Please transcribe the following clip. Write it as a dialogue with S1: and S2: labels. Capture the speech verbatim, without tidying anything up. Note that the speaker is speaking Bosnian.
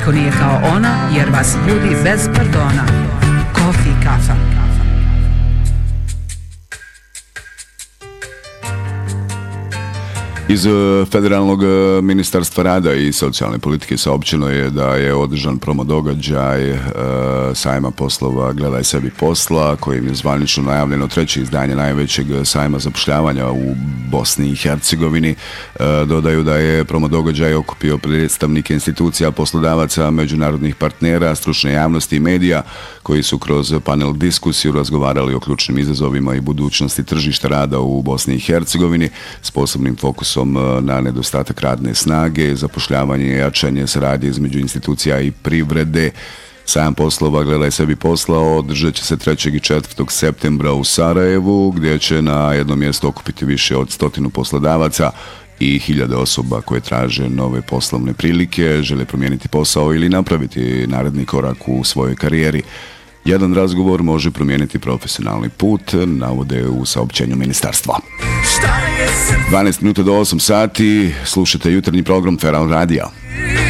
S1: niko nije kao ona, jer vas ljudi bez pardona. Kofi i kafa.
S2: Iz Federalnog ministarstva rada i socijalne politike saopćeno je da je održan promo događaj e, sajma poslova Gledaj sebi posla, kojim je zvanično najavljeno treće izdanje najvećeg sajma zapošljavanja u Bosni i Hercegovini. E, dodaju da je promo događaj okupio predstavnike institucija, poslodavaca, međunarodnih partnera, stručne javnosti i medija, koji su kroz panel diskusiju razgovarali o ključnim izazovima i budućnosti tržišta rada u Bosni i Hercegovini s posebnim fokusom na nedostatak radne snage, zapošljavanje i jačanje saradnje između institucija i privrede. Sajam poslova Gledaj sebi posla održat će se trećeg i četvrtog septembra u Sarajevu, gdje će na jednom mjestu okupiti više od stotinu poslodavaca i hiljade osoba koje traže nove poslovne prilike, žele promijeniti posao ili napraviti naredni korak u svojoj karijeri. Jedan razgovor može promijeniti profesionalni put, navode u saopćenju ministarstva. dvanaest minuta do osam sati, slušajte jutarnji program Feral Radija.